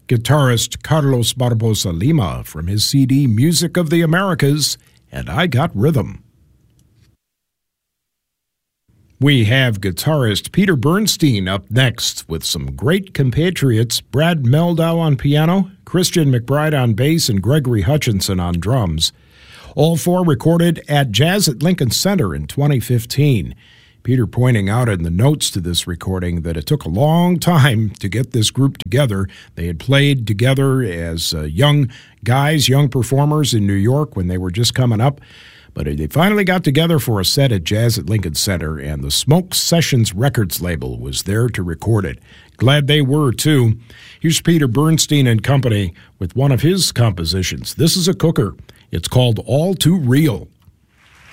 guitarist Carlos Barbosa Lima from his CD Music of the Americas, and I Got Rhythm. We have guitarist Peter Bernstein up next with some great compatriots, Brad Mehldau on piano, Christian McBride on bass, and Gregory Hutchinson on drums. All four recorded at Jazz at Lincoln Center in 2015. Peter pointing out in the notes to this recording that it took a long time to get this group together. They had played together as young guys, young performers in New York when they were just coming up. But they finally got together for a set at Jazz at Lincoln Center, and the Smoke Sessions Records label was there to record it. Glad they were, too. Here's Peter Bernstein and company with one of his compositions. This is a cooker. It's called All Too Real.